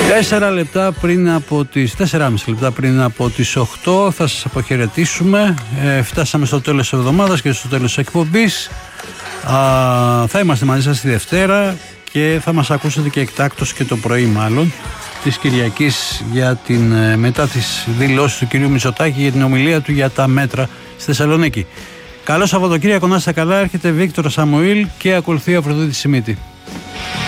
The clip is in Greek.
4,5 λεπτά πριν από τις 8 θα σας αποχαιρετήσουμε. Φτάσαμε στο τέλος της εβδομάδας και στο τέλος της εκπομπής. Θα είμαστε μαζί σας τη Δευτέρα και θα μας ακούσετε και εκτάκτως και το πρωί μάλλον της Κυριακής μετά τις δηλώσεις του κυρίου Μητσοτάκη για την ομιλία του για τα μέτρα στη Θεσσαλονίκη. Καλό Σαββατοκύριακο, να είστε καλά. Έρχεται Βίκτορ Σαμουήλ και ακολουθεί ο Αφροδίτης Σιμίτη.